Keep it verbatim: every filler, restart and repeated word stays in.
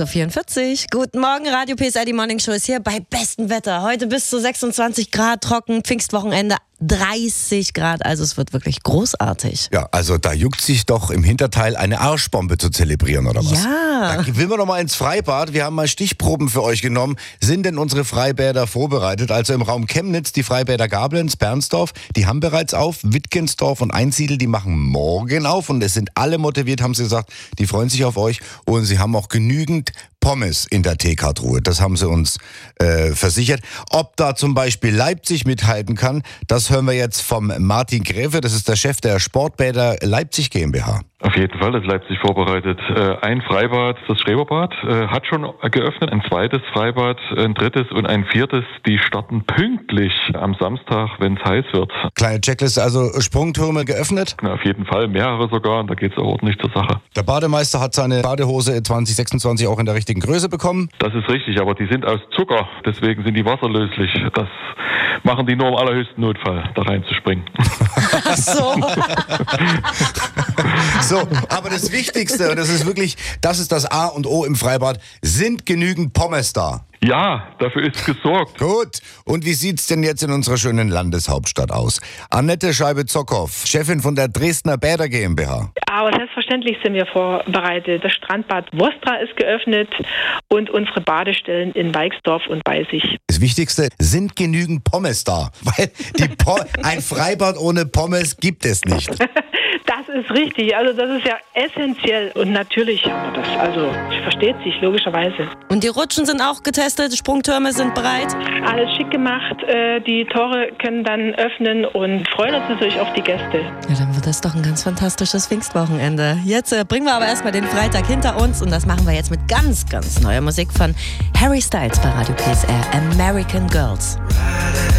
sechs Uhr vierundvierzig. Guten Morgen, Radio P S R, die Morning Show ist hier bei bestem Wetter. Heute bis zu sechsundzwanzig Grad, trocken, Pfingstwochenende dreißig Grad, also es wird wirklich großartig. Ja, also da juckt sich doch im Hinterteil eine Arschbombe zu zelebrieren, oder was? Ja. Da will man noch mal ins Freibad. Wir haben mal Stichproben für euch genommen. Sind denn unsere Freibäder vorbereitet? Also im Raum Chemnitz, die Freibäder Gablenz, Bernsdorf, die haben bereits auf. Wittgensdorf und Einsiedel, die machen morgen auf. Und es sind alle motiviert, haben sie gesagt. Die freuen sich auf euch. Und sie haben auch genügend Pommes in der Teekart-Truhe. Das haben sie uns äh, versichert. Ob da zum Beispiel Leipzig mithalten kann, das hören wir jetzt vom Martin Gräfe. Das ist der Chef der Sportbäder Leipzig GmbH. Auf jeden Fall ist Leipzig vorbereitet. Ein Freibad, das Schreberbad, hat schon geöffnet. Ein zweites Freibad, ein drittes und ein viertes. Die starten pünktlich am Samstag, wenn es heiß wird. Kleine Checkliste, also Sprungtürme geöffnet? Auf jeden Fall, mehrere sogar. Und da geht es auch ordentlich zur Sache. Der Bademeister hat seine Badehose zwanzig sechsundzwanzig auch in der richtigen Größe bekommen? Das ist richtig, aber die sind aus Zucker. Deswegen sind die wasserlöslich. Das machen die nur im allerhöchsten Notfall, da reinzuspringen. Ach so. So, aber das Wichtigste, und das ist wirklich, das ist das A und O im Freibad, sind genügend Pommes da? Ja, dafür ist gesorgt. Gut. Und wie sieht's denn jetzt in unserer schönen Landeshauptstadt aus? Annette Scheibe-Zockhoff, Chefin von der Dresdner Bäder GmbH. Aber selbstverständlich sind wir vorbereitet. Das Strandbad Wostra ist geöffnet und unsere Badestellen in Weixdorf und Beisig. Das Wichtigste, sind genügend Pommes da? Weil die Po- ein Freibad ohne Pommes gibt es nicht. Das ist richtig. Also das ist ja essentiell. Und natürlich haben wir das. Also versteht sich, logischerweise. Und die Rutschen sind auch getestet, Sprungtürme sind bereit. Alles schick gemacht. Die Tore können dann öffnen und freuen uns natürlich auf die Gäste. Ja, dann wird das doch ein ganz fantastisches Pfingstwochenende. Jetzt äh, bringen wir aber erstmal den Freitag hinter uns und das machen wir jetzt mit ganz, ganz neuer Musik von Harry Styles bei Radio P S R, American Girls.